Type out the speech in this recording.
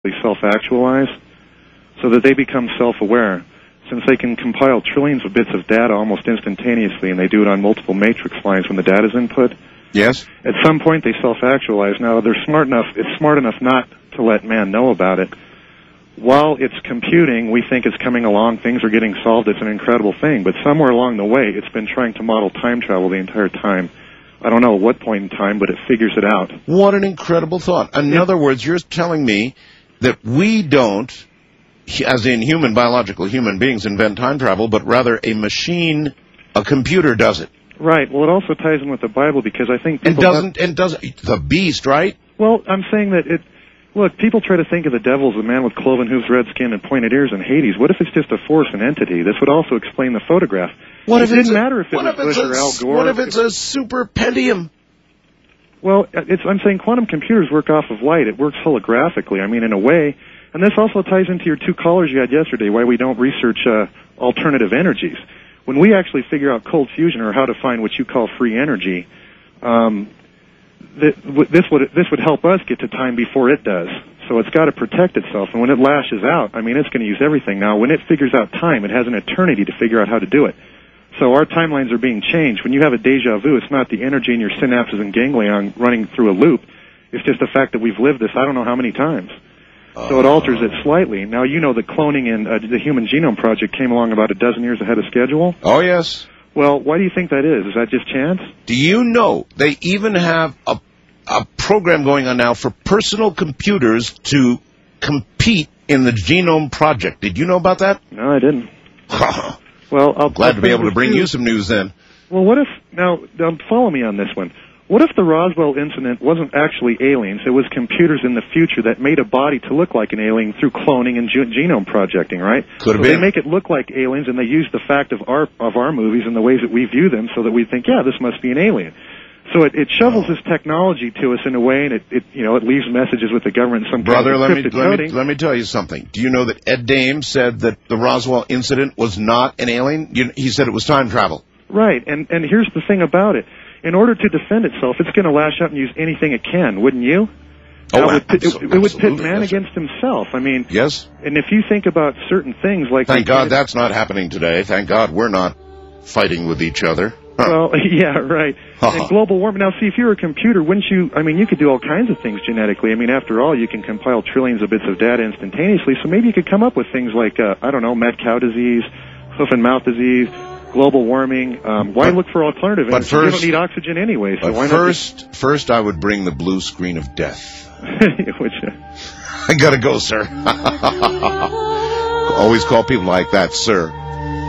self-actualize so that they become self-aware. Since they can compile trillions of bits of data almost instantaneously, and they do it on multiple matrix lines when the data is input. Yes. At some point, they self-actualize. Now, they're smart enough. It's smart enough not to let man know about it. While it's computing, we think it's coming along. Things are getting solved. It's an incredible thing. But somewhere along the way, it's been trying to model time travel the entire time. I don't know at what point in time, but it figures it out. What an incredible thought. In other words, you're telling me that we don't, as in biological human beings, invent time travel, but rather a machine, a computer does it. Right. Well, it also ties in with the Bible because I think people the beast, right? Well, I'm saying that look, people try to think of the devil as a man with cloven hooves, red skin, and pointed ears in Hades. What if it's just a force, an entity? This would also explain the photograph. It didn't matter if it was Bush or Al Gore. What if it's a super pentium? Well, I'm saying quantum computers work off of light. It works holographically. I mean, in a way. And this also ties into your two callers you had yesterday, why we don't research alternative energies. When we actually figure out cold fusion or how to find what you call free energy, this would help us get to time before it does. So it's got to protect itself. And when it lashes out, I mean, it's going to use everything. Now, when it figures out time, it has an eternity to figure out how to do it. So our timelines are being changed. When you have a deja vu, it's not the energy in your synapses and ganglion running through a loop. It's just the fact that we've lived this I don't know how many times. So it alters it slightly. Now, you know the cloning and the Human Genome Project came along about a dozen years ahead of schedule. Oh, yes. Well, why do you think that is? Is that just chance? Do you know they even have a program going on now for personal computers to compete in the Genome Project? Did you know about that? No, I didn't. Well, I'll glad to be able to bring you some news then. Well, what if, now, follow me on this one. What if the Roswell incident wasn't actually aliens? It was computers in the future that made a body to look like an alien through cloning and genome projecting, right? Could have been. They make it look like aliens, and they use the fact of our movies and the ways that we view them so that we think, yeah, this must be an alien. So it shovels this technology to us in a way, and it leaves messages with the government. Some brother, let me tell you something. Do you know that Ed Dames said that the Roswell incident was not an alien? He said it was time travel. Right, and here's the thing about it. In order to defend itself, it's going to lash out and use anything it can, wouldn't you? It would pit man against himself. I mean, yes. And if you think about certain things like... Thank God that's not happening today. Thank God we're not fighting with each other. Well, yeah, right. And global warming. Now, see, if you're a computer, wouldn't you... I mean, you could do all kinds of things genetically. I mean, after all, you can compile trillions of bits of data instantaneously, so maybe you could come up with things like, I don't know, mad cow disease, hoof and mouth disease, global warming. Why look for alternative energy? You don't need oxygen anyway, so why not? First, I would bring the blue screen of death. I gotta go, sir. Always call people like that, sir.